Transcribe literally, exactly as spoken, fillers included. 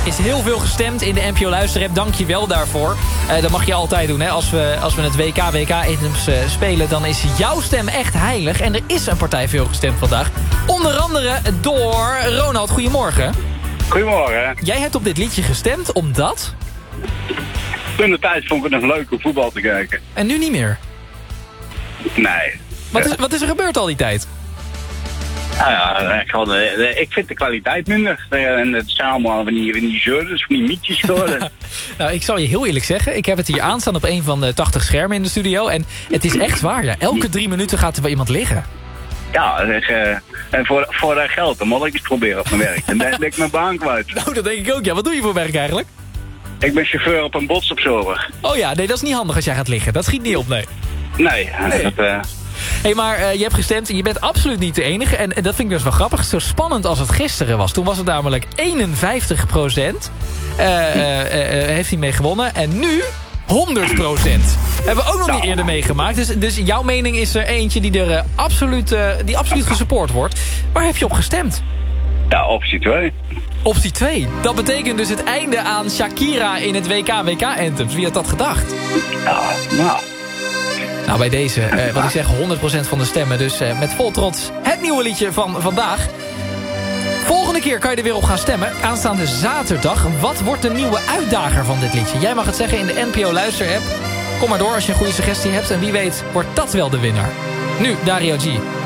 is heel veel gestemd in de N P O Luisterapp. Dank je wel daarvoor. Uh, dat mag je altijd doen. Hè? Als, we, als we het W K W K-items uh, spelen, dan is jouw stem echt heilig. En er is een partij veel gestemd vandaag. Onder andere door Ronald. Goedemorgen. Goedemorgen. Jij hebt op dit liedje gestemd omdat... Toen de tijd vond ik het nog leuk om voetbal te kijken. En nu niet meer? Nee. Wat is, wat is er gebeurd al die tijd? Nou ja, gewoon, uh, ik vind de kwaliteit minder. Uh, en het zijn allemaal van die, van die zeurders, van die mietjes geworden. Nou, ik zal je heel eerlijk zeggen. Ik heb het hier aanstaan op een van de tachtig schermen in de studio. En het is echt waar. Ja. Elke drie minuten gaat er wel iemand liggen. Ja, zeg, uh, en voor, voor uh, geld, dan moet ik eens proberen op mijn werk. En dan ben ik mijn baan kwijt. Nou, dat denk ik ook. Ja, wat doe je voor werk eigenlijk? Ik ben chauffeur op een botsopzorger. Oh ja, nee, dat is niet handig als jij gaat liggen. Dat schiet niet op, nee. Nee, nee. Dat... Uh, Hey, maar uh, je hebt gestemd en je bent absoluut niet de enige. En, en dat vind ik dus wel grappig. Zo spannend als het gisteren was. Toen was het namelijk eenenvijftig procent. Uh, uh, uh, heeft hij mee gewonnen. En nu honderd procent. Hebben we ook nog nou. niet eerder meegemaakt. Dus, dus jouw mening is er eentje die, er, uh, absoluut, uh, die absoluut gesupport wordt. Waar heb je op gestemd? Ja, optie twee. Optie twee. Dat betekent dus het einde aan Shakira in het W K W K-anthems. Wie had dat gedacht? Ja, nou... Nou, bij deze, uh, wat ik zeg, honderd procent van de stemmen. Dus uh, met vol trots het nieuwe liedje van vandaag. Volgende keer kan je er weer op gaan stemmen. Aanstaande zaterdag. Wat wordt de nieuwe uitdager van dit liedje? Jij mag het zeggen in de N P O Luisterapp. Kom maar door als je een goede suggestie hebt. En wie weet wordt dat wel de winnaar. Nu, Dario G.